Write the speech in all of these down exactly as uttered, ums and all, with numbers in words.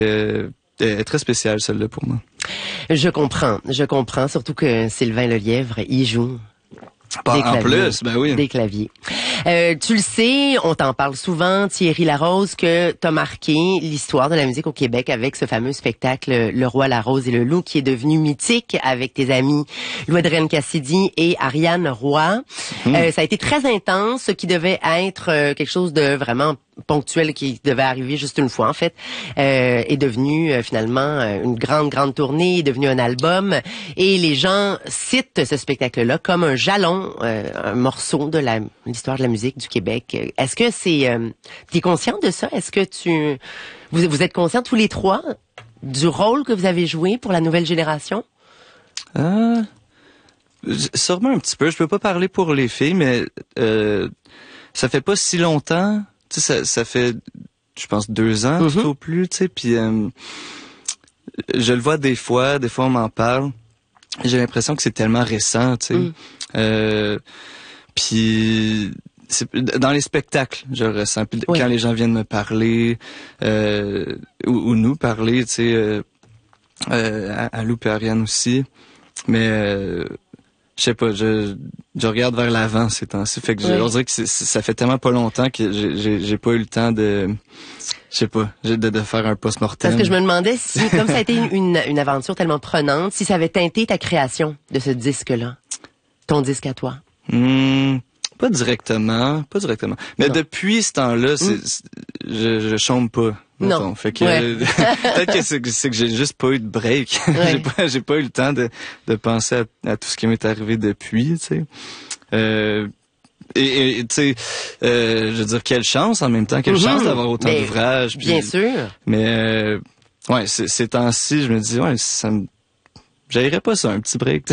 Euh, est très spéciale, celle-là, pour moi. Je comprends, je comprends, surtout que Sylvain Lelièvre y joue. Pas Des en claviers, plus, ben oui. Des claviers. Euh, tu le sais, on t'en parle souvent, Thierry Larose, que t'as marqué l'histoire de la musique au Québec avec ce fameux spectacle Le Roi, la Rose et le Loup, qui est devenu mythique avec tes amis Louis-Adrien Cassidy et Ariane Roy. Mmh. Euh, ça a été très intense, ce qui devait être euh, quelque chose de vraiment ponctuel qui devait arriver juste une fois en fait, euh, est devenu euh, finalement euh, une grande, grande tournée, est devenu un album et les gens citent ce spectacle-là comme un jalon, euh, un morceau de la, l'histoire de la musique du Québec. Est-ce que c'est... Euh, tu es conscient de ça? Est-ce que tu... Vous, vous êtes conscients tous les trois du rôle que vous avez joué pour la nouvelle génération? Euh, sûrement un petit peu. Je peux pas parler pour les filles, mais euh, ça fait pas si longtemps. Tu sais, ça, ça fait, je pense, deux ans, mm-hmm. tout au plus, tu sais, puis euh, je le vois des fois, des fois on m'en parle. J'ai l'impression que c'est tellement récent, tu sais. Mm. Euh, puis c'est, dans les spectacles, je le ressens. Puis oui. Quand les gens viennent me parler, euh, ou, ou nous parler, tu sais, euh, euh, à, à Lou et Ariane aussi, mais... Euh, je sais pas, je, je regarde vers l'avant ces temps-ci. Fait que oui. je, on dirait que c'est, ça fait tellement pas longtemps que j'ai, j'ai, j'ai pas eu le temps de, je sais pas, de, de faire un post-mortem. Parce que je me demandais si, comme ça a été une, une, une aventure tellement prenante, si ça avait teinté ta création de ce disque-là, ton disque à toi. Mmh, pas directement, pas directement. Mais non. Depuis ce temps-là, c'est, mmh. c'est, je, je chôme pas. Non. Fait que ouais. euh, peut-être que c'est, c'est que j'ai juste pas eu de break. Ouais. j'ai pas j'ai pas eu le temps de de penser à, à tout ce qui m'est arrivé depuis, tu sais. Euh, et et tu sais euh, je veux dire quelle chance en même temps, quelle mm-hmm. chance d'avoir autant mais, d'ouvrages. Puis, bien sûr. Mais euh, ouais, c'est, ces temps-ci, je me dis ouais, ça me j'aillerais pas ça un petit break.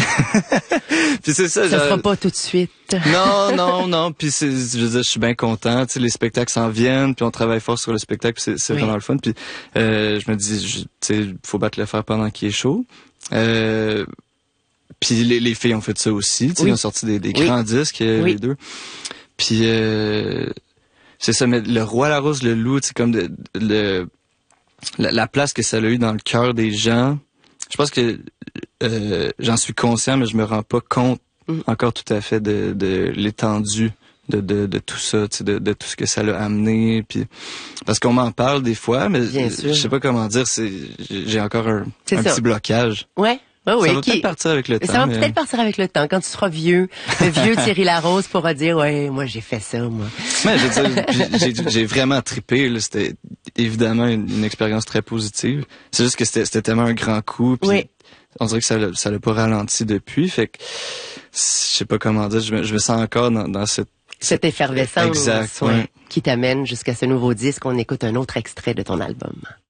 Puis c'est ça. Ça genre... sera pas tout de suite. non, non, non. Puis c'est, je veux dire, je suis bien content. Tu sais, les spectacles s'en viennent, puis on travaille fort sur le spectacle, puis c'est, c'est oui. vraiment le fun. Puis euh, je me dis, tu sais, faut battre le fer pendant qu'il est chaud. Euh, puis les, les filles ont fait ça aussi. Tu sais, oui. Ils ont sorti des, des grands oui. disques oui. les deux. Puis euh, c'est ça. Mais le Roi, la Rose, le Loup, c'est comme de, de, la, la place que ça a eu dans le cœur des gens. Je pense que euh, j'en suis conscient, mais je me rends pas compte mm. encore tout à fait de, de l'étendue de, de, de tout ça, tu sais, de, de tout ce que ça l'a amené. Puis parce qu'on m'en parle des fois, mais je sais pas comment dire. C'est j'ai encore un, un petit blocage. Ouais. Oh oui, ça va qui... peut-être partir avec le temps. Ça va mais... peut-être partir avec le temps. Quand tu seras vieux, le vieux Thierry Larose pourra dire, ouais, moi j'ai fait ça, moi. Mais je veux dire, j'ai, j'ai vraiment trippé. Là. C'était évidemment une, une expérience très positive. C'est juste que c'était, c'était tellement un grand coup. Puis oui. On dirait que ça l'a, ça l'a pas ralenti depuis. Fait que je sais pas comment dire. Je me, je me sens encore dans, dans cette cette effervescence exact, ouais, ouais. qui t'amène jusqu'à ce nouveau disque. On écoute un autre extrait de ton album.